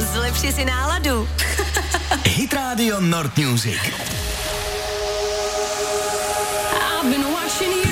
zlepši si náladu. Hit Radio Nord Music. I've been watching you.